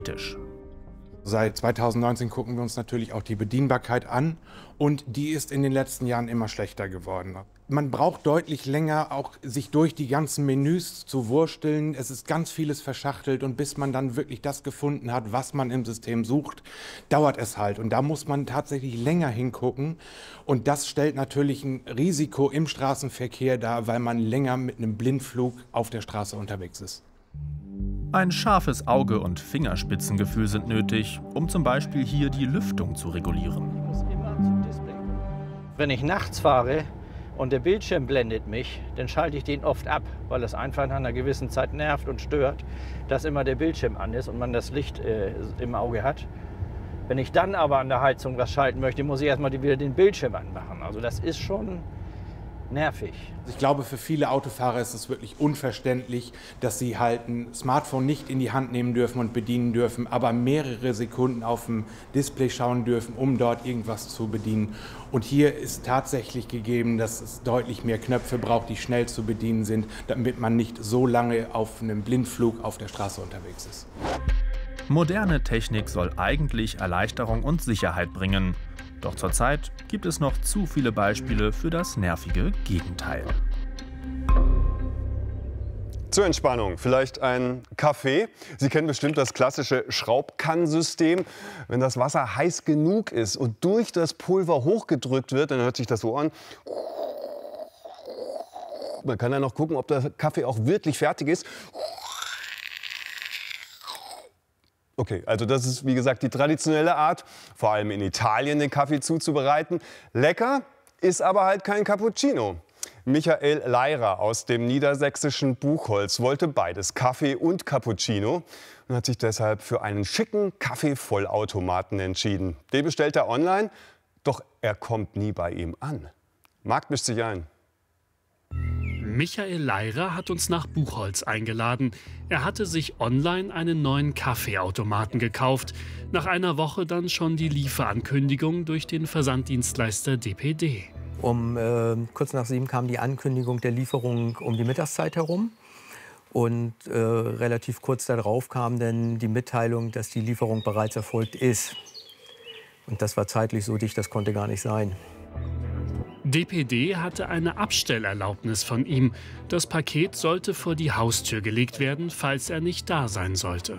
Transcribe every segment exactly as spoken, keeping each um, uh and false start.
Tisch. Seit zweitausendneunzehn gucken wir uns natürlich auch die Bedienbarkeit an und die ist in den letzten Jahren immer schlechter geworden. Man braucht deutlich länger, auch sich durch die ganzen Menüs zu wursteln. Es ist ganz vieles verschachtelt und bis man dann wirklich das gefunden hat, was man im System sucht, dauert es halt. Und da muss man tatsächlich länger hingucken und das stellt natürlich ein Risiko im Straßenverkehr dar, weil man länger mit einem Blindflug auf der Straße unterwegs ist. Ein scharfes Auge und Fingerspitzengefühl sind nötig, um zum Beispiel hier die Lüftung zu regulieren. Wenn ich nachts fahre und der Bildschirm blendet mich, dann schalte ich den oft ab, weil es einfach nach einer gewissen Zeit nervt und stört, dass immer der Bildschirm an ist und man das Licht äh, im Auge hat. Wenn ich dann aber an der Heizung was schalten möchte, muss ich erstmal wieder den Bildschirm anmachen. Also das ist schon nervig. Ich glaube, für viele Autofahrer ist es wirklich unverständlich, dass sie halt ein Smartphone nicht in die Hand nehmen dürfen und bedienen dürfen, aber mehrere Sekunden auf dem Display schauen dürfen, um dort irgendwas zu bedienen. Und hier ist tatsächlich gegeben, dass es deutlich mehr Knöpfe braucht, die schnell zu bedienen sind, damit man nicht so lange auf einem Blindflug auf der Straße unterwegs ist. Moderne Technik soll eigentlich Erleichterung und Sicherheit bringen. Doch zurzeit gibt es noch zu viele Beispiele für das nervige Gegenteil. Zur Entspannung vielleicht ein Kaffee. Sie kennen bestimmt das klassische Schraubkannensystem. Wenn das Wasser heiß genug ist und durch das Pulver hochgedrückt wird, dann hört sich das so an. Man kann dann noch gucken, ob der Kaffee auch wirklich fertig ist. Okay, also das ist, wie gesagt, die traditionelle Art, vor allem in Italien den Kaffee zuzubereiten. Lecker ist aber halt kein Cappuccino. Michael Leirer aus dem niedersächsischen Buchholz wollte beides, Kaffee und Cappuccino, und hat sich deshalb für einen schicken Kaffeevollautomaten entschieden. Den bestellt er online, doch er kommt nie bei ihm an. Marc mischt sich ein. Michael Leirer hat uns nach Buchholz eingeladen. Er hatte sich online einen neuen Kaffeeautomaten gekauft. Nach einer Woche dann schon die Lieferankündigung durch den Versanddienstleister D P D. Um äh, kurz nach sieben kam die Ankündigung der Lieferung um die Mittagszeit herum. Und äh, relativ kurz darauf kam dann die Mitteilung, dass die Lieferung bereits erfolgt ist. Und das war zeitlich so dicht, das konnte gar nicht sein. D P D hatte eine Abstellerlaubnis von ihm. Das Paket sollte vor die Haustür gelegt werden, falls er nicht da sein sollte.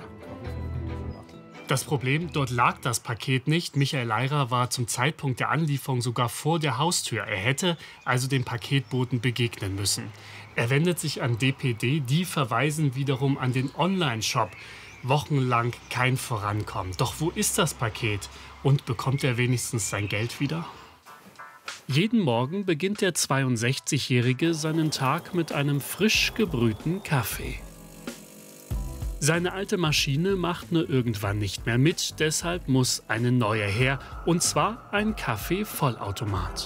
Das Problem, dort lag das Paket nicht. Michael Leirer war zum Zeitpunkt der Anlieferung sogar vor der Haustür. Er hätte also dem Paketboten begegnen müssen. Er wendet sich an D P D, die verweisen wiederum an den Online-Shop. Wochenlang kein Vorankommen. Doch wo ist das Paket? Und bekommt er wenigstens sein Geld wieder? Jeden Morgen beginnt der zweiundsechzigjährige seinen Tag mit einem frisch gebrühten Kaffee. Seine alte Maschine macht nur irgendwann nicht mehr mit, deshalb muss eine neue her, und zwar ein Kaffee-Vollautomat.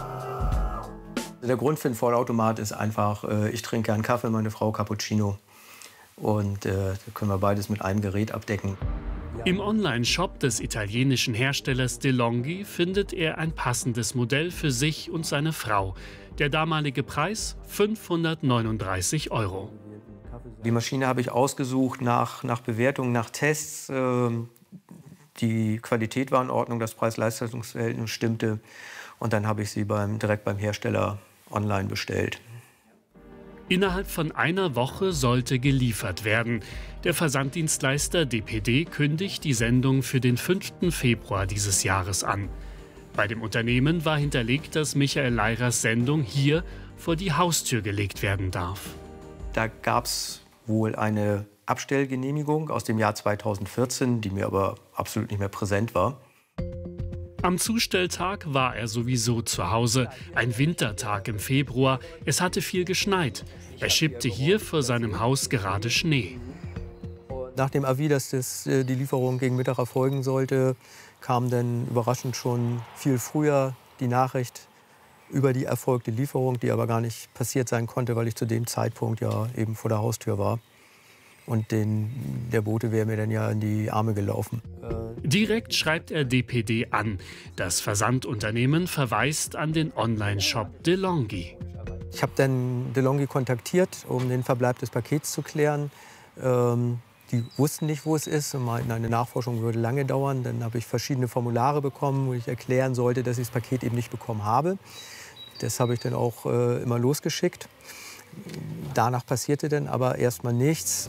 Der Grund für einen Vollautomat ist einfach, äh, ich trinke einen Kaffee, meine Frau Cappuccino. Und äh, da können wir beides mit einem Gerät abdecken. Im Online-Shop des italienischen Herstellers DeLonghi findet er ein passendes Modell für sich und seine Frau. Der damalige Preis fünfhundertneununddreißig Euro. Die Maschine habe ich ausgesucht nach, nach Bewertung, nach Tests. Ähm, die Qualität war in Ordnung, das Preis-Leistungs-Verhältnis stimmte. Und dann habe ich sie beim, direkt beim Hersteller online bestellt. Innerhalb von einer Woche sollte geliefert werden. Der Versanddienstleister D P D kündigt die Sendung für den fünften Februar dieses Jahres an. Bei dem Unternehmen war hinterlegt, dass Michael Leirers Sendung hier vor die Haustür gelegt werden darf. Da gab es wohl eine Abstellgenehmigung aus dem Jahr zweitausendvierzehn, die mir aber absolut nicht mehr präsent war. Am Zustelltag war er sowieso zu Hause. Ein Wintertag im Februar. Es hatte viel geschneit. Er schippte hier vor seinem Haus gerade Schnee. Nach dem Avis, dass das, die Lieferung gegen Mittag erfolgen sollte, kam dann überraschend schon viel früher die Nachricht über die erfolgte Lieferung, die aber gar nicht passiert sein konnte, weil ich zu dem Zeitpunkt ja eben vor der Haustür war. Und den, der Bote wäre mir dann ja in die Arme gelaufen. Direkt schreibt er D P D an. Das Versandunternehmen verweist an den Online-Shop DeLonghi. Ich habe dann DeLonghi kontaktiert, um den Verbleib des Pakets zu klären. Ähm, Die wussten nicht, wo es ist und meinten, eine Nachforschung würde lange dauern. Dann habe ich verschiedene Formulare bekommen, wo ich erklären sollte, dass ich das Paket eben nicht bekommen habe. Das habe ich dann auch äh, immer losgeschickt. Danach passierte dann aber erstmal nichts.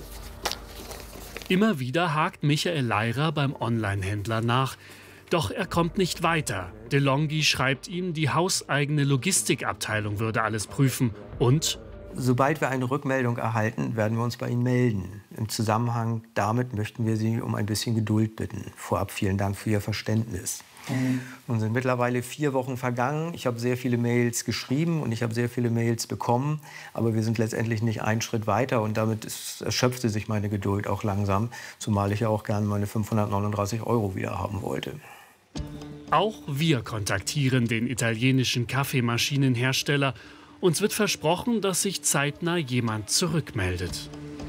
Immer wieder hakt Michael Leirer beim Online-Händler nach. Doch er kommt nicht weiter. DeLonghi schreibt ihm, die hauseigene Logistikabteilung würde alles prüfen. Und sobald wir eine Rückmeldung erhalten, werden wir uns bei Ihnen melden. Im Zusammenhang damit möchten wir Sie um ein bisschen Geduld bitten. Vorab vielen Dank für Ihr Verständnis. Mhm. Nun sind mittlerweile vier Wochen vergangen. Ich habe sehr viele Mails geschrieben und ich habe sehr viele Mails bekommen. Aber wir sind letztendlich nicht einen Schritt weiter. Und damit ist, erschöpfte sich meine Geduld auch langsam. Zumal ich ja auch gerne meine fünfhundertneununddreißig Euro wieder haben wollte. Auch wir kontaktieren den italienischen Kaffeemaschinenhersteller. Uns wird versprochen, dass sich zeitnah jemand zurückmeldet.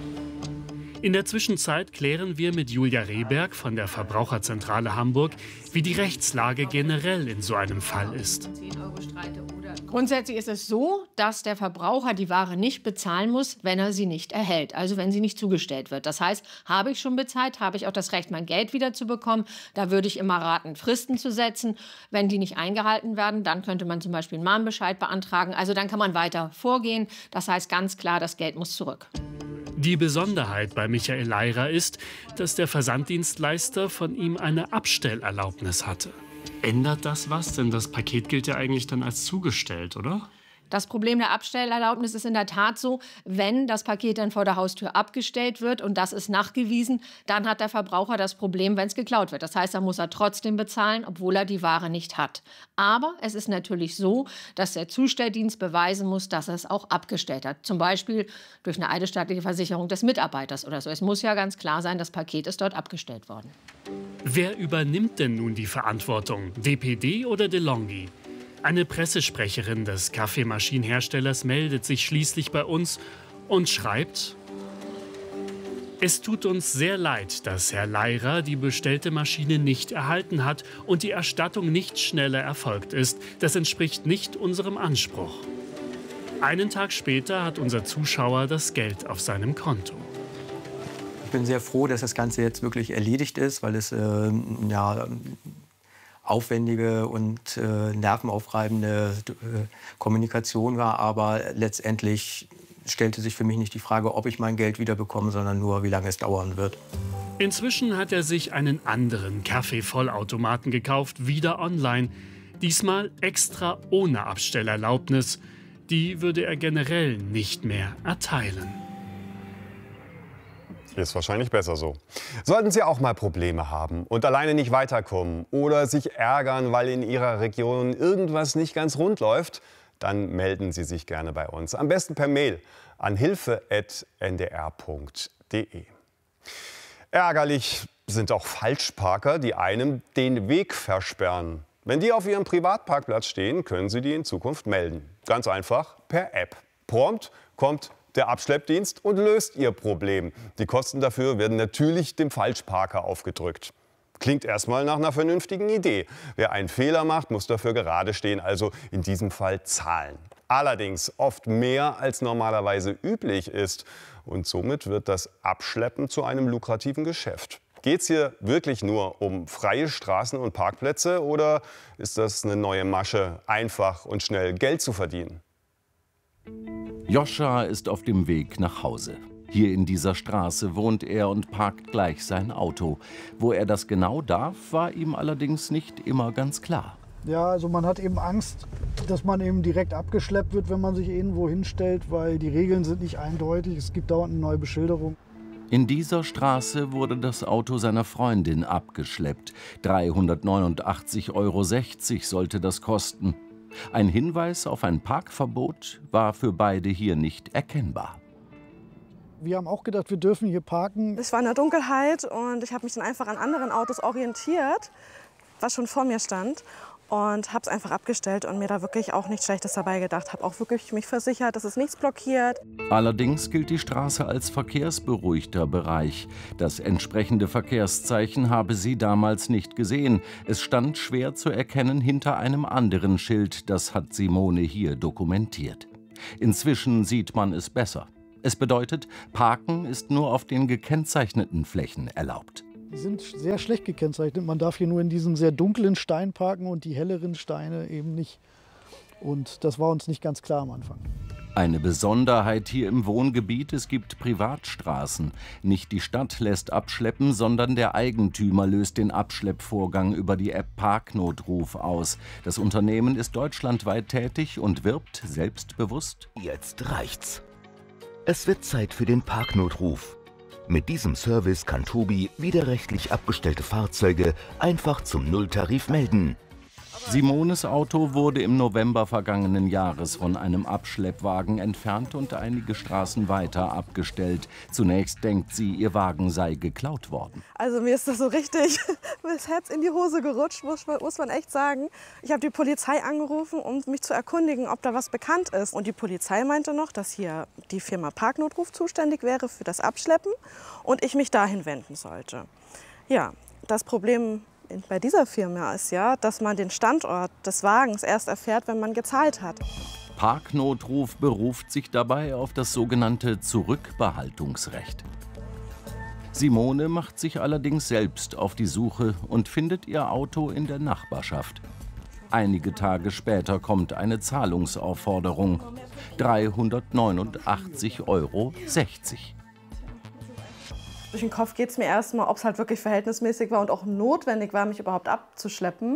In der Zwischenzeit klären wir mit Julia Rehberg von der Verbraucherzentrale Hamburg, wie die Rechtslage generell in so einem Fall ist. Grundsätzlich ist es so, dass der Verbraucher die Ware nicht bezahlen muss, wenn er sie nicht erhält, also wenn sie nicht zugestellt wird. Das heißt, habe ich schon bezahlt, habe ich auch das Recht, mein Geld wieder zu bekommen. Da würde ich immer raten, Fristen zu setzen. Wenn die nicht eingehalten werden, dann könnte man zum Beispiel einen Mahnbescheid beantragen. Also dann kann man weiter vorgehen. Das heißt ganz klar, das Geld muss zurück. Die Besonderheit bei Michael Leirer ist, dass der Versanddienstleister von ihm eine Abstellerlaubnis hatte. Ändert das was? Denn das Paket gilt ja eigentlich dann als zugestellt, oder? Das Problem der Abstellerlaubnis ist in der Tat so, wenn das Paket dann vor der Haustür abgestellt wird und das ist nachgewiesen, dann hat der Verbraucher das Problem, wenn es geklaut wird. Das heißt, dann muss er trotzdem bezahlen, obwohl er die Ware nicht hat. Aber es ist natürlich so, dass der Zustelldienst beweisen muss, dass er es auch abgestellt hat. Zum Beispiel durch eine eidesstattliche Versicherung des Mitarbeiters oder so. Es muss ja ganz klar sein, das Paket ist dort abgestellt worden. Wer übernimmt denn nun die Verantwortung? D P D oder DeLonghi? Eine Pressesprecherin des Kaffeemaschinenherstellers meldet sich schließlich bei uns und schreibt: Es tut uns sehr leid, dass Herr Leirer die bestellte Maschine nicht erhalten hat und die Erstattung nicht schneller erfolgt ist. Das entspricht nicht unserem Anspruch. Einen Tag später hat unser Zuschauer das Geld auf seinem Konto. Ich bin sehr froh, dass das Ganze jetzt wirklich erledigt ist, weil es äh, ja, aufwendige und äh, nervenaufreibende äh, Kommunikation war. Aber letztendlich stellte sich für mich nicht die Frage, ob ich mein Geld wieder bekomme, sondern nur, wie lange es dauern wird. Inzwischen hat er sich einen anderen Kaffeevollautomaten gekauft, wieder online. Diesmal extra ohne Abstellerlaubnis. Die würde er generell nicht mehr erteilen. Ist wahrscheinlich besser so. Sollten Sie auch mal Probleme haben und alleine nicht weiterkommen oder sich ärgern, weil in Ihrer Region irgendwas nicht ganz rund läuft, dann melden Sie sich gerne bei uns. Am besten per Mail an hilfe at n d r punkt d e. Ärgerlich sind auch Falschparker, die einem den Weg versperren. Wenn die auf Ihrem Privatparkplatz stehen, können Sie die in Zukunft melden. Ganz einfach per App. Prompt kommt der Abschleppdienst und löst Ihr Problem. Die Kosten dafür werden natürlich dem Falschparker aufgedrückt. Klingt erstmal nach einer vernünftigen Idee. Wer einen Fehler macht, muss dafür gerade stehen, also in diesem Fall zahlen. Allerdings oft mehr als normalerweise üblich ist. Und somit wird das Abschleppen zu einem lukrativen Geschäft. Geht es hier wirklich nur um freie Straßen und Parkplätze oder ist das eine neue Masche, einfach und schnell Geld zu verdienen? Joscha ist auf dem Weg nach Hause. Hier in dieser Straße wohnt er und parkt gleich sein Auto. Wo er das genau darf, war ihm allerdings nicht immer ganz klar. Ja, also man hat eben Angst, dass man eben direkt abgeschleppt wird, wenn man sich irgendwo hinstellt, weil die Regeln sind nicht eindeutig. Es gibt dauernd eine neue Beschilderung. In dieser Straße wurde das Auto seiner Freundin abgeschleppt. dreihundertneunundachtzig Euro sechzig sollte das kosten. Ein Hinweis auf ein Parkverbot war für beide hier nicht erkennbar. Wir haben auch gedacht, wir dürfen hier parken. Es war in der Dunkelheit und ich habe mich dann einfach an anderen Autos orientiert, was schon vor mir stand. Und habe es einfach abgestellt und mir da wirklich auch nichts Schlechtes dabei gedacht. Habe auch wirklich mich versichert, dass es nichts blockiert. Allerdings gilt die Straße als verkehrsberuhigter Bereich. Das entsprechende Verkehrszeichen habe sie damals nicht gesehen. Es stand schwer zu erkennen hinter einem anderen Schild. Das hat Simone hier dokumentiert. Inzwischen sieht man es besser. Es bedeutet, Parken ist nur auf den gekennzeichneten Flächen erlaubt. Die sind sehr schlecht gekennzeichnet. Man darf hier nur in diesen sehr dunklen Steinen parken und die helleren Steine eben nicht. Und das war uns nicht ganz klar am Anfang. Eine Besonderheit hier im Wohngebiet: Es gibt Privatstraßen. Nicht die Stadt lässt abschleppen, sondern der Eigentümer löst den Abschleppvorgang über die App Parknotruf aus. Das Unternehmen ist deutschlandweit tätig und wirbt selbstbewusst: Jetzt reicht's. Es wird Zeit für den Parknotruf. Mit diesem Service kann Tobi widerrechtlich abgestellte Fahrzeuge einfach zum Nulltarif melden. Simones Auto wurde im November vergangenen Jahres von einem Abschleppwagen entfernt und einige Straßen weiter abgestellt. Zunächst denkt sie, ihr Wagen sei geklaut worden. Also mir ist das so richtig das Herz in die Hose gerutscht, muss, muss man echt sagen. Ich habe die Polizei angerufen, um mich zu erkundigen, ob da was bekannt ist. Und die Polizei meinte noch, dass hier die Firma Parknotruf zuständig wäre für das Abschleppen und ich mich dahin wenden sollte. Ja, das Problem bei dieser Firma ist ja, dass man den Standort des Wagens erst erfährt, wenn man gezahlt hat. Parknotruf beruft sich dabei auf das sogenannte Zurückbehaltungsrecht. Simone macht sich allerdings selbst auf die Suche und findet ihr Auto in der Nachbarschaft. Einige Tage später kommt eine Zahlungsaufforderung: dreihundertneunundachtzig Euro sechzig. Durch den Kopf geht es mir erstmal, ob es halt wirklich verhältnismäßig war und auch notwendig war, mich überhaupt abzuschleppen.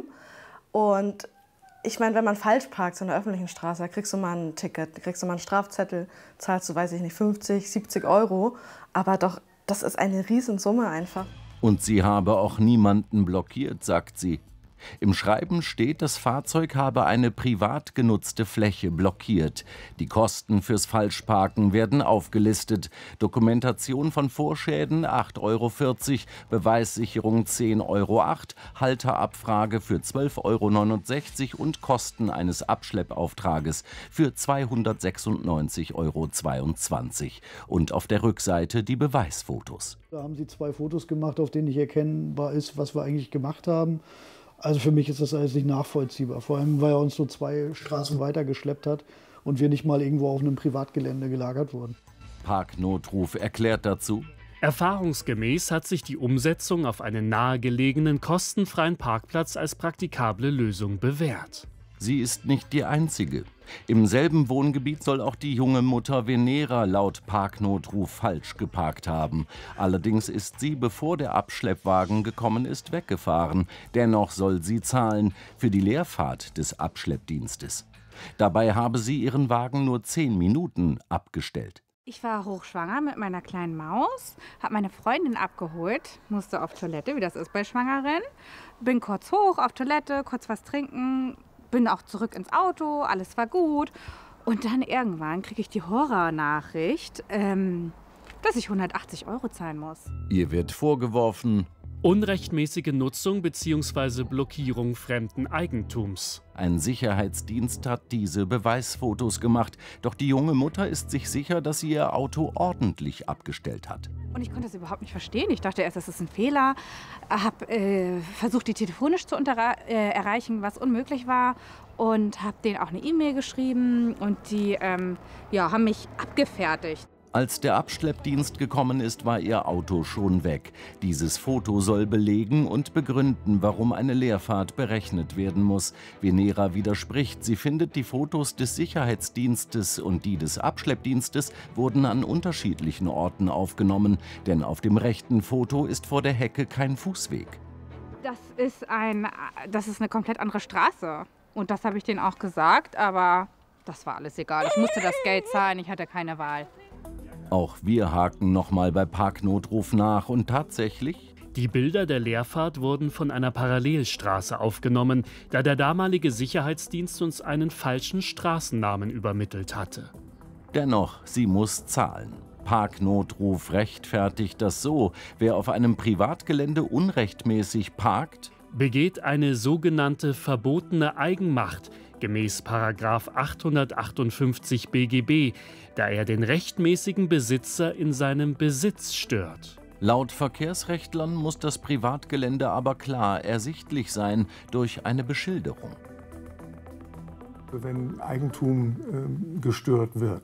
Und ich meine, wenn man falsch parkt in der öffentlichen Straße, da kriegst du mal ein Ticket, da kriegst du mal einen Strafzettel, zahlst du, weiß ich nicht, fünfzig, siebzig Euro. Aber doch, das ist eine Riesensumme einfach. Und sie habe auch niemanden blockiert, sagt sie. Im Schreiben steht, das Fahrzeug habe eine privat genutzte Fläche blockiert. Die Kosten fürs Falschparken werden aufgelistet. Dokumentation von Vorschäden acht Euro vierzig, Beweissicherung zehn Euro acht, Halterabfrage für zwölf Euro neunundsechzig und Kosten eines Abschleppauftrages für zweihundertsechsundneunzig Euro zweiundzwanzig. Und auf der Rückseite die Beweisfotos. Da haben sie zwei Fotos gemacht, auf denen nicht erkennbar ist, was wir eigentlich gemacht haben. Also für mich ist das alles nicht nachvollziehbar. Vor allem, weil er uns so zwei Straßen weiter geschleppt hat und wir nicht mal irgendwo auf einem Privatgelände gelagert wurden. Parknotruf erklärt dazu: Erfahrungsgemäß hat sich die Umsetzung auf einen nahegelegenen, kostenfreien Parkplatz als praktikable Lösung bewährt. Sie ist nicht die einzige. Im selben Wohngebiet soll auch die junge Mutter Venera laut Parknotruf falsch geparkt haben. Allerdings ist sie, bevor der Abschleppwagen gekommen ist, weggefahren. Dennoch soll sie zahlen für die Leerfahrt des Abschleppdienstes. Dabei habe sie ihren Wagen nur zehn Minuten abgestellt. Ich war hochschwanger mit meiner kleinen Maus, habe meine Freundin abgeholt, musste auf Toilette, wie das ist bei Schwangeren. Bin kurz hoch auf Toilette, kurz was trinken. Bin auch zurück ins Auto, alles war gut. Und dann irgendwann kriege ich die Horrornachricht, ähm, dass ich hundertachtzig Euro zahlen muss. Ihr wird vorgeworfen: unrechtmäßige Nutzung bzw. Blockierung fremden Eigentums. Ein Sicherheitsdienst hat diese Beweisfotos gemacht. Doch die junge Mutter ist sich sicher, dass sie ihr Auto ordentlich abgestellt hat. Und ich konnte es überhaupt nicht verstehen. Ich dachte erst, das ist ein Fehler. Habe äh, versucht, die telefonisch zu äh, erreichen, was unmöglich war. Und habe denen auch eine E-Mail geschrieben. Und die ähm, ja, haben mich abgefertigt. Als der Abschleppdienst gekommen ist, war ihr Auto schon weg. Dieses Foto soll belegen und begründen, warum eine Leerfahrt berechnet werden muss. Venera widerspricht. Sie findet, die Fotos des Sicherheitsdienstes und die des Abschleppdienstes wurden an unterschiedlichen Orten aufgenommen. Denn auf dem rechten Foto ist vor der Hecke kein Fußweg. Das ist, ein, das ist eine komplett andere Straße. Und das habe ich denen auch gesagt, aber das war alles egal. Ich musste das Geld zahlen, ich hatte keine Wahl. Auch wir haken nochmal bei Parknotruf nach und tatsächlich: Die Bilder der Leerfahrt wurden von einer Parallelstraße aufgenommen, da der damalige Sicherheitsdienst uns einen falschen Straßennamen übermittelt hatte. Dennoch, sie muss zahlen. Parknotruf rechtfertigt das so: Wer auf einem Privatgelände unrechtmäßig parkt, begeht eine sogenannte verbotene Eigenmacht, gemäß Paragraph achthundertachtundfünfzig B G B, da er den rechtmäßigen Besitzer in seinem Besitz stört. Laut Verkehrsrechtlern muss das Privatgelände aber klar ersichtlich sein durch eine Beschilderung. Wenn Eigentum äh, gestört wird,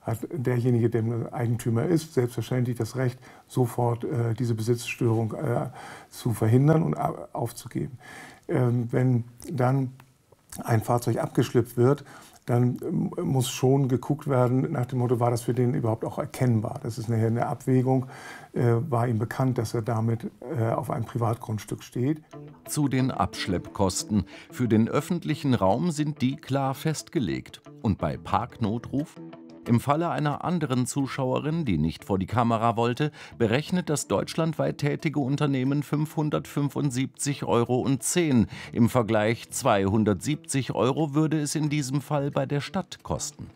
hat derjenige, der Eigentümer ist, selbstverständlich das Recht, sofort äh, diese Besitzstörung äh, zu verhindern und aufzugeben. Ähm, wenn dann ein Fahrzeug abgeschleppt wird, dann äh, muss schon geguckt werden nach dem Motto, war das für den überhaupt auch erkennbar? Das ist nachher eine Abwägung. Äh, war ihm bekannt, dass er damit äh, auf einem Privatgrundstück steht. Zu den Abschleppkosten. Für den öffentlichen Raum sind die klar festgelegt. Und bei Parknotruf? Im Falle einer anderen Zuschauerin, die nicht vor die Kamera wollte, berechnet das deutschlandweit tätige Unternehmen fünfhundertfünfundsiebzig Euro und zehn. Im Vergleich zweihundertsiebzig Euro würde es in diesem Fall bei der Stadt kosten.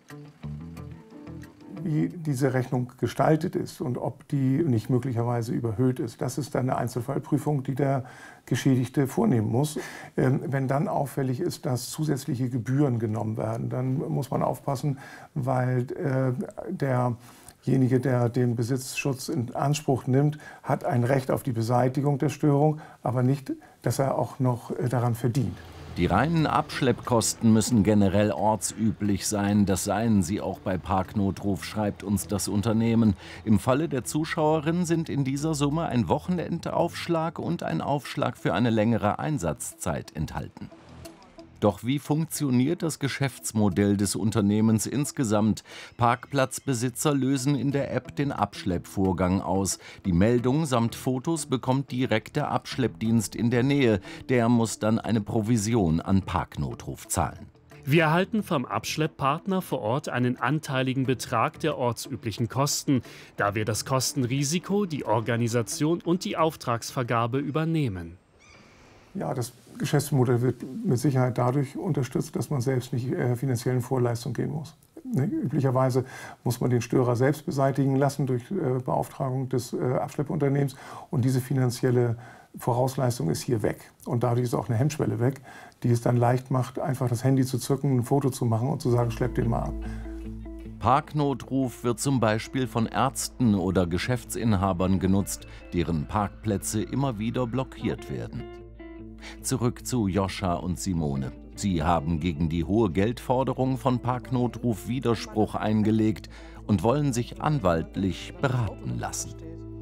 Wie diese Rechnung gestaltet ist und ob die nicht möglicherweise überhöht ist, das ist dann eine Einzelfallprüfung, die der Geschädigte vornehmen muss. Ähm, wenn dann auffällig ist, dass zusätzliche Gebühren genommen werden, dann muss man aufpassen, weil äh, derjenige, der den Besitzschutz in Anspruch nimmt, hat ein Recht auf die Beseitigung der Störung, aber nicht, dass er auch noch äh, daran verdient. Die reinen Abschleppkosten müssen generell ortsüblich sein. Das seien sie auch bei Parknotruf, schreibt uns das Unternehmen. Im Falle der Zuschauerin sind in dieser Summe ein Wochenendaufschlag und ein Aufschlag für eine längere Einsatzzeit enthalten. Doch wie funktioniert das Geschäftsmodell des Unternehmens insgesamt? Parkplatzbesitzer lösen in der App den Abschleppvorgang aus. Die Meldung samt Fotos bekommt direkt der Abschleppdienst in der Nähe. Der muss dann eine Provision an Parknotruf zahlen. Wir erhalten vom Abschlepppartner vor Ort einen anteiligen Betrag der ortsüblichen Kosten, da wir das Kostenrisiko, die Organisation und die Auftragsvergabe übernehmen. Ja, das Geschäftsmodell wird mit Sicherheit dadurch unterstützt, dass man selbst nicht äh, finanziellen Vorleistung gehen muss. Ne? Üblicherweise muss man den Störer selbst beseitigen lassen durch äh, Beauftragung des äh, Abschleppunternehmens. Und diese finanzielle Vorausleistung ist hier weg. Und dadurch ist auch eine Hemmschwelle weg, die es dann leicht macht, einfach das Handy zu zücken, ein Foto zu machen und zu sagen, schlepp den mal ab. Parknotruf wird zum Beispiel von Ärzten oder Geschäftsinhabern genutzt, deren Parkplätze immer wieder blockiert werden. Zurück zu Joscha und Simone. Sie haben gegen die hohe Geldforderung von Parknotruf Widerspruch eingelegt und wollen sich anwaltlich beraten lassen.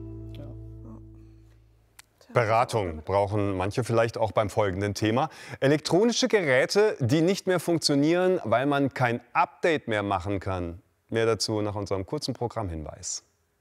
Beratung brauchen manche vielleicht auch beim folgenden Thema. Elektronische Geräte, die nicht mehr funktionieren, weil man kein Update mehr machen kann. Mehr dazu nach unserem kurzen Programmhinweis.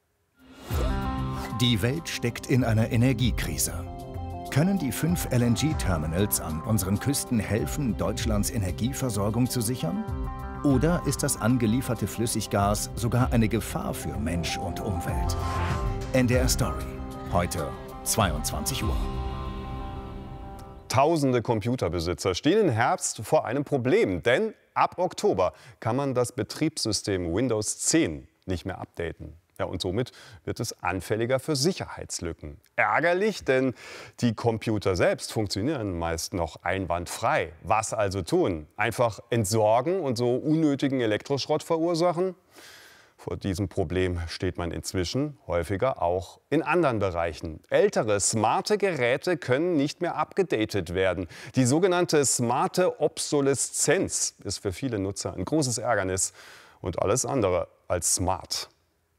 Die Welt steckt in einer Energiekrise. Können die fünf L N G-Terminals an unseren Küsten helfen, Deutschlands Energieversorgung zu sichern? Oder ist das angelieferte Flüssiggas sogar eine Gefahr für Mensch und Umwelt? N D R Story, heute zweiundzwanzig Uhr. Tausende Computerbesitzer stehen im Herbst vor einem Problem, denn ab Oktober kann man das Betriebssystem Windows zehn nicht mehr updaten. Ja, und somit wird es anfälliger für Sicherheitslücken. Ärgerlich, denn die Computer selbst funktionieren meist noch einwandfrei. Was also tun? Einfach entsorgen und so unnötigen Elektroschrott verursachen? Vor diesem Problem steht man inzwischen häufiger auch in anderen Bereichen. Ältere, smarte Geräte können nicht mehr abgedatet werden. Die sogenannte smarte Obsoleszenz ist für viele Nutzer ein großes Ärgernis und alles andere als smart.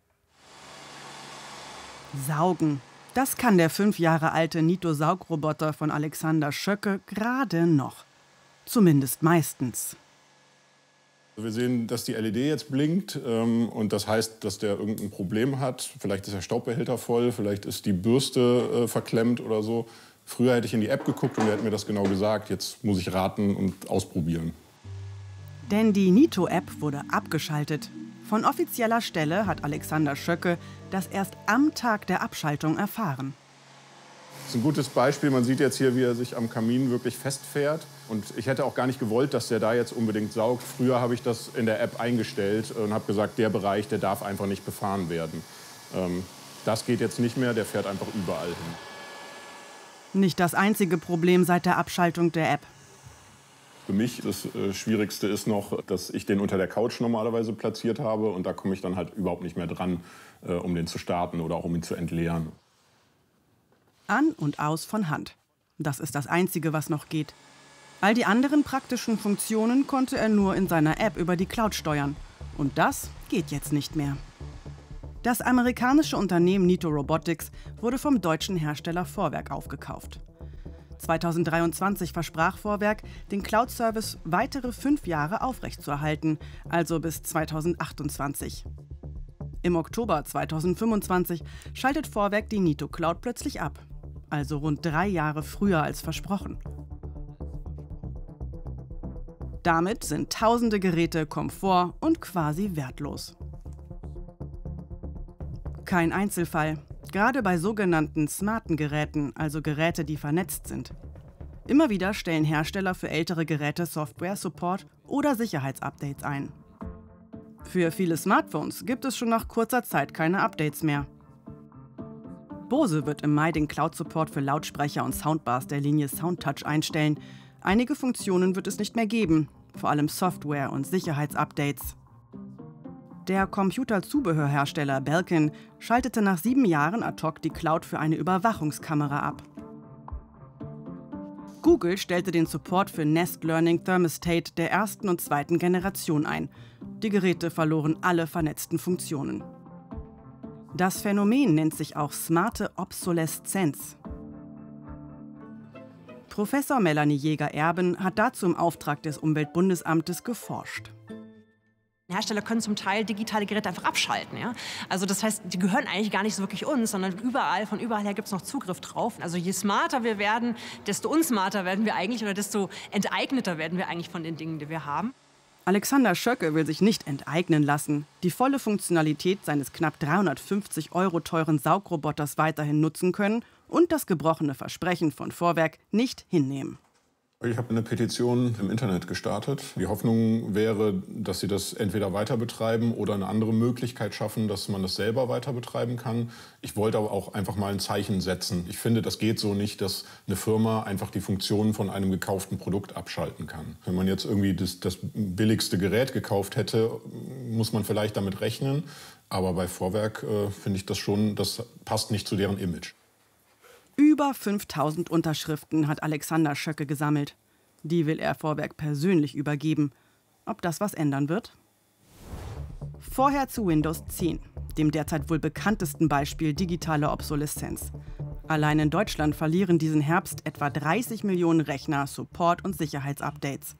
Saugen. Das kann der fünf Jahre alte Nito-Saugroboter von Alexander Schöcke gerade noch. Zumindest meistens. Wir sehen, dass die L E D jetzt blinkt ähm, und das heißt, dass der irgendein Problem hat. Vielleicht ist der Staubbehälter voll, vielleicht ist die Bürste äh, verklemmt oder so. Früher hätte ich in die App geguckt und der hat mir das genau gesagt. Jetzt muss ich raten und ausprobieren. Denn die Nito-App wurde abgeschaltet. Von offizieller Stelle hat Alexander Schöcke das erst am Tag der Abschaltung erfahren. Das ist ein gutes Beispiel. Man sieht jetzt hier, wie er sich am Kamin wirklich festfährt. Und ich hätte auch gar nicht gewollt, dass der da jetzt unbedingt saugt. Früher habe ich das in der App eingestellt und habe gesagt, der Bereich, der darf einfach nicht befahren werden. Ähm, das geht jetzt nicht mehr, der fährt einfach überall hin. Nicht das einzige Problem seit der Abschaltung der App. Für mich das äh, Schwierigste ist noch, dass ich den unter der Couch normalerweise platziert habe. Und da komme ich dann halt überhaupt nicht mehr dran, äh, um den zu starten oder auch um ihn zu entleeren. An und aus von Hand. Das ist das Einzige, was noch geht. All die anderen praktischen Funktionen konnte er nur in seiner App über die Cloud steuern. Und das geht jetzt nicht mehr. Das amerikanische Unternehmen Nitto Robotics wurde vom deutschen Hersteller Vorwerk aufgekauft. zweitausenddreiundzwanzig versprach Vorwerk, den Cloud-Service weitere fünf Jahre aufrechtzuerhalten, also bis zweitausendachtundzwanzig. Im Oktober zweitausendfünfundzwanzig schaltet Vorwerk die Nitto Cloud plötzlich ab, also rund drei Jahre früher als versprochen. Damit sind tausende Geräte Komfort und quasi wertlos. Kein Einzelfall, gerade bei sogenannten smarten Geräten, also Geräte, die vernetzt sind. Immer wieder stellen Hersteller für ältere Geräte Software-Support oder Sicherheitsupdates ein. Für viele Smartphones gibt es schon nach kurzer Zeit keine Updates mehr. Bose wird im Mai den Cloud-Support für Lautsprecher und Soundbars der Linie SoundTouch einstellen. Einige Funktionen wird es nicht mehr geben, vor allem Software- und Sicherheitsupdates. Der Computerzubehörhersteller Belkin schaltete nach sieben Jahren ad hoc die Cloud für eine Überwachungskamera ab. Google stellte den Support für Nest Learning Thermostat der ersten und zweiten Generation ein. Die Geräte verloren alle vernetzten Funktionen. Das Phänomen nennt sich auch smarte Obsoleszenz. Professor Melanie Jäger-Erben hat dazu im Auftrag des Umweltbundesamtes geforscht. Hersteller können zum Teil digitale Geräte einfach abschalten. Ja? Also das heißt, die gehören eigentlich gar nicht so wirklich uns, sondern überall, von überall her gibt es noch Zugriff drauf. Also je smarter wir werden, desto unsmarter werden wir eigentlich oder desto enteigneter werden wir eigentlich von den Dingen, die wir haben. Alexander Schöcke will sich nicht enteignen lassen, die volle Funktionalität seines knapp dreihundertfünfzig Euro teuren Saugroboters weiterhin nutzen können und das gebrochene Versprechen von Vorwerk nicht hinnehmen. Ich habe eine Petition im Internet gestartet. Die Hoffnung wäre, dass sie das entweder weiter betreiben oder eine andere Möglichkeit schaffen, dass man das selber weiter betreiben kann. Ich wollte aber auch einfach mal ein Zeichen setzen. Ich finde, das geht so nicht, dass eine Firma einfach die Funktionen von einem gekauften Produkt abschalten kann. Wenn man jetzt irgendwie das, das billigste Gerät gekauft hätte, muss man vielleicht damit rechnen. Aber bei Vorwerk äh, finde ich das schon, das passt nicht zu deren Image. Über fünftausend Unterschriften hat Alexander Schöcke gesammelt. Die will er Vorwerk persönlich übergeben. Ob das was ändern wird? Vorher zu Windows zehn, dem derzeit wohl bekanntesten Beispiel digitaler Obsoleszenz. Allein in Deutschland verlieren diesen Herbst etwa dreißig Millionen Rechner Support- und Sicherheitsupdates.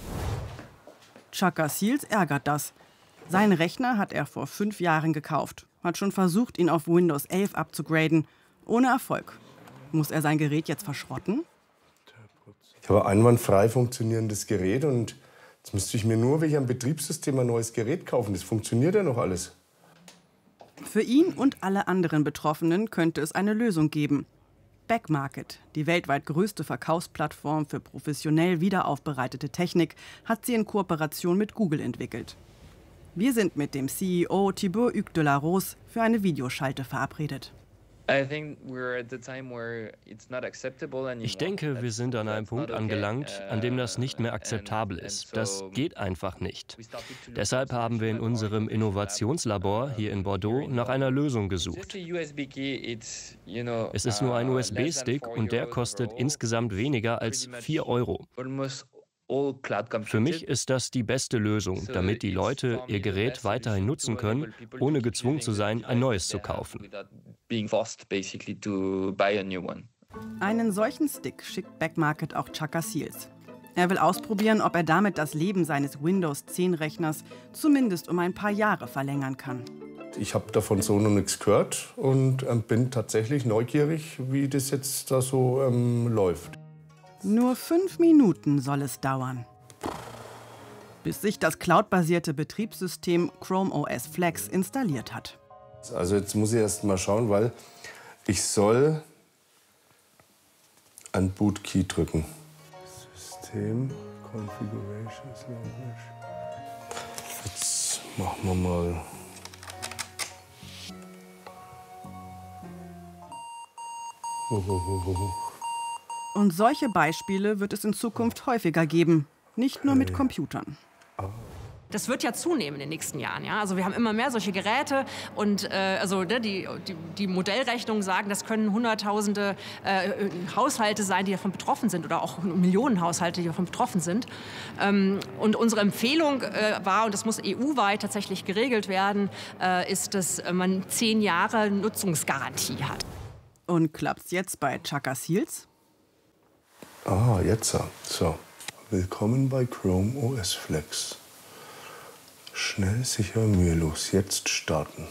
Chaka Seals ärgert das. Seinen Rechner hat er vor fünf Jahren gekauft, hat schon versucht, ihn auf Windows elf abzugraden, ohne Erfolg. Muss er sein Gerät jetzt verschrotten? Ich habe ein einwandfrei funktionierendes Gerät und jetzt müsste ich mir nur wegen einem Betriebssystem ein neues Gerät kaufen. Das funktioniert ja noch alles. Für ihn und alle anderen Betroffenen könnte es eine Lösung geben. Backmarket, die weltweit größte Verkaufsplattform für professionell wiederaufbereitete Technik, hat sie in Kooperation mit Google entwickelt. Wir sind mit dem C E O Thibaut Hugues de la Rose für eine Videoschalte verabredet. Ich denke, wir sind an einem Punkt angelangt, an dem das nicht mehr akzeptabel ist. Das geht einfach nicht. Deshalb haben wir in unserem Innovationslabor hier in Bordeaux nach einer Lösung gesucht. Es ist nur ein U S B-Stick und der kostet insgesamt weniger als vier Euro. Für mich ist das die beste Lösung, damit die Leute ihr Gerät weiterhin nutzen können, ohne gezwungen zu sein, ein neues zu kaufen. Einen solchen Stick schickt Backmarket auch Chaka Seals. Er will ausprobieren, ob er damit das Leben seines Windows zehn Rechners zumindest um ein paar Jahre verlängern kann. Ich habe davon so noch nichts gehört und ähm, bin tatsächlich neugierig, wie das jetzt da so ähm, läuft. Nur fünf Minuten soll es dauern, bis sich das cloudbasierte Betriebssystem Chrome O S Flex installiert hat. Also jetzt muss ich erst mal schauen, weil ich soll einen Boot-Key drücken. System, Configurations Language. Jetzt machen wir mal. Hohohoho. Und solche Beispiele wird es in Zukunft häufiger geben, nicht nur mit Computern. Das wird ja zunehmen in den nächsten Jahren. Ja? Also wir haben immer mehr solche Geräte und äh, also ne, die, die, die Modellrechnungen sagen, das können Hunderttausende äh, Haushalte sein, die davon betroffen sind oder auch Millionen Haushalte, die davon betroffen sind. Ähm, und unsere Empfehlung äh, war, und das muss E U-weit tatsächlich geregelt werden, äh, ist, dass man zehn Jahre Nutzungsgarantie hat. Und klappt's jetzt bei Chaka Seals? Ah, jetzt so. Willkommen bei Chrome O S Flex. Schnell, sicher, mühelos. Jetzt starten.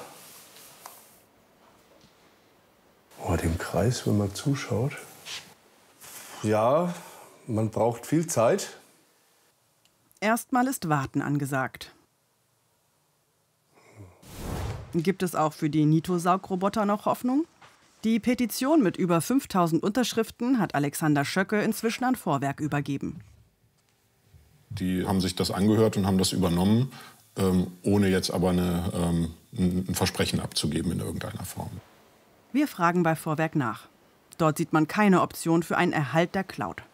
Oh, dem Kreis, wenn man zuschaut. Ja, man braucht viel Zeit. Erstmal ist Warten angesagt. Gibt es auch für die Nito-Saugroboter noch Hoffnung? Die Petition mit über fünftausend Unterschriften hat Alexander Schöcke inzwischen an Vorwerk übergeben. Die haben sich das angehört und haben das übernommen, ähm, ohne jetzt aber eine, ähm, ein Versprechen abzugeben in irgendeiner Form. Wir fragen bei Vorwerk nach. Dort sieht man keine Option für einen Erhalt der Cloud.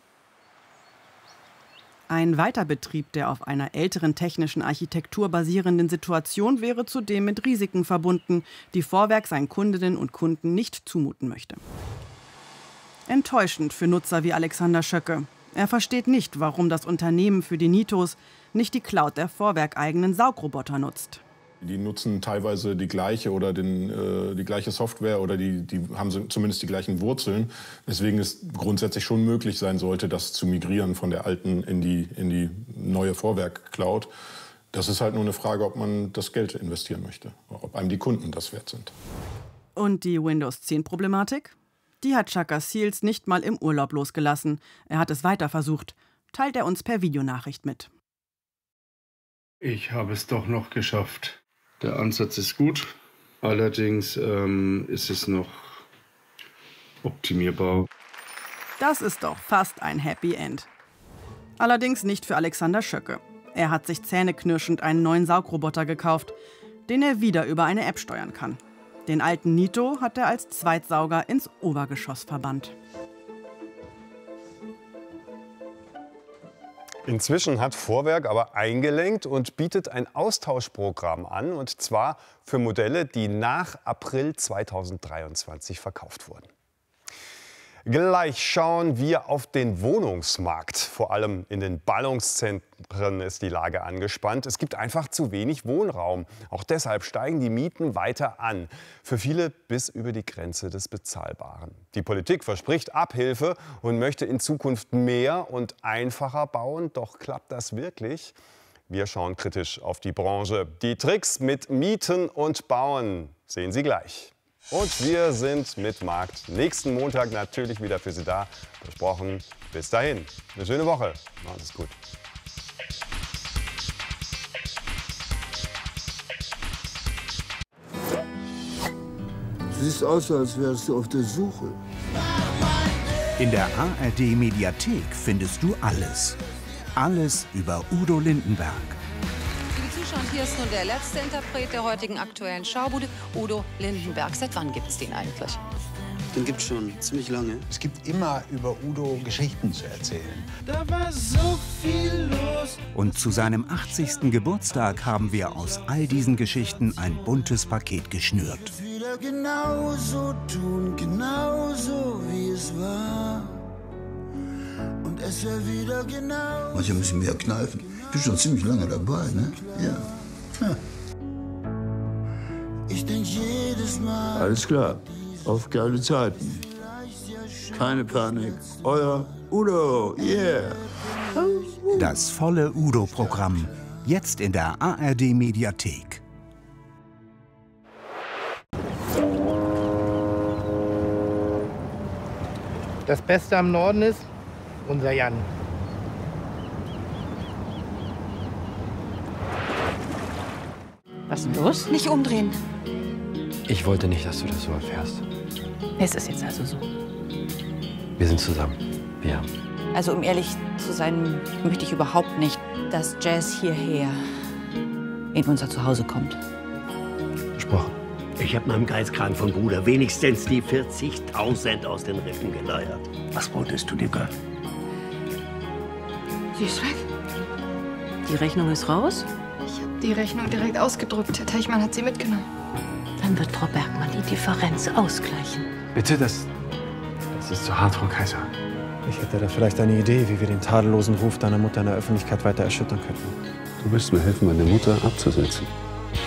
Ein Weiterbetrieb der auf einer älteren technischen Architektur basierenden Situation wäre zudem mit Risiken verbunden, die Vorwerk seinen Kundinnen und Kunden nicht zumuten möchte. Enttäuschend für Nutzer wie Alexander Schöcke. Er versteht nicht, warum das Unternehmen für die Nitos nicht die Cloud der Vorwerk-eigenen Saugroboter nutzt. Die nutzen teilweise die gleiche oder den, äh, die gleiche Software oder die, die haben zumindest die gleichen Wurzeln. Deswegen es grundsätzlich schon möglich sein sollte, das zu migrieren von der alten in die, in die neue Vorwerk-Cloud. Das ist halt nur eine Frage, ob man das Geld investieren möchte, ob einem die Kunden das wert sind. Und die Windows zehn Problematik? Die hat Chaka Seals nicht mal im Urlaub losgelassen. Er hat es weiter versucht. Teilt er uns per Videonachricht mit. Ich habe es doch noch geschafft. Der Ansatz ist gut, allerdings ähm, ist es noch optimierbar. Das ist doch fast ein Happy End. Allerdings nicht für Alexander Schöcke. Er hat sich zähneknirschend einen neuen Saugroboter gekauft, den er wieder über eine App steuern kann. Den alten Nito hat er als Zweitsauger ins Obergeschoss verbannt. Inzwischen hat Vorwerk aber eingelenkt und bietet ein Austauschprogramm an, und zwar für Modelle, die nach April zweitausenddreiundzwanzig verkauft wurden. Gleich schauen wir auf den Wohnungsmarkt. Vor allem in den Ballungszentren ist die Lage angespannt. Es gibt einfach zu wenig Wohnraum. Auch deshalb steigen die Mieten weiter an. Für viele bis über die Grenze des Bezahlbaren. Die Politik verspricht Abhilfe und möchte in Zukunft mehr und einfacher bauen. Doch klappt das wirklich? Wir schauen kritisch auf die Branche. Die Tricks mit Mieten und Bauen sehen Sie gleich. Und wir sind mit Markt nächsten Montag natürlich wieder für Sie da. Versprochen. Bis dahin. Eine schöne Woche. Machen Sie es gut. Du siehst aus, als wärst du auf der Suche. In der A R D-Mediathek findest du alles. Alles über Udo Lindenberg. Und hier ist nun der letzte Interpret der heutigen aktuellen Schaubude, Udo Lindenberg. Seit wann gibt es den eigentlich? Den gibt es schon ziemlich lange. Es gibt immer über Udo Geschichten zu erzählen. Da war so viel los. Und zu seinem achtzigsten Geburtstag haben wir aus all diesen Geschichten ein buntes Paket geschnürt. Wieder genauso tun, genauso wie es war. Und es wäre wieder genau. Manchmal müssen wir ja kneifen. Ich bin schon ziemlich lange dabei, ne? Ja. ja. Ich denk jedes Mal. Alles klar. Auf geile Zeiten. Keine Panik. Euer Udo. Yeah. Das volle Udo-Programm. Jetzt in der A R D-Mediathek. Das Beste am Norden ist unser Jan. Was ist denn los? Nicht umdrehen. Ich wollte nicht, dass du das so erfährst. Es ist jetzt also so. Wir sind zusammen. Wir. Also um ehrlich zu sein, möchte ich überhaupt nicht, dass Jazz hierher in unser Zuhause kommt. Versprochen. Ich habe meinem geizkranken von Bruder wenigstens die vierzigtausend aus den Rippen geleiert. Was wolltest du, Digga? Sie ist weg. Die Rechnung ist raus. Ich die Rechnung direkt ausgedruckt. Herr Teichmann hat sie mitgenommen. Dann wird Frau Bergmann die Differenz ausgleichen. Bitte, das, das ist zu hart, Frau Kaiser. Ich hätte da vielleicht eine Idee, wie wir den tadellosen Ruf deiner Mutter in der Öffentlichkeit weiter erschüttern könnten. Du willst mir helfen, meine Mutter abzusetzen.